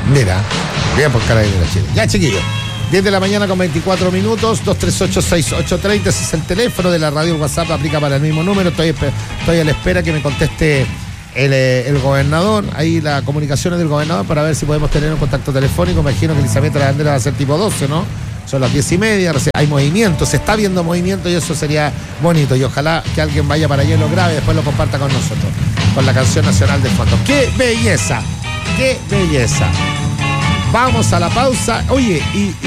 Mira, bien por Carabineros Chile. Ya, chiquillos. 10 de la mañana con 24 minutos, 238-6830, ese es el teléfono de la radio, el WhatsApp aplica para el mismo número, estoy a la espera que me conteste el gobernador, ahí las comunicaciones del gobernador para ver si podemos tener un contacto telefónico. Me imagino que el izamiento de la bandera va a ser tipo 12, ¿no? Son las 10:30, hay movimiento, se está viendo movimiento y eso sería bonito y ojalá que alguien vaya para allá y lo grabe y después lo comparta con nosotros, con la canción nacional de fondo. ¡Qué belleza! ¡Qué belleza! Vamos a la pausa. Oye, y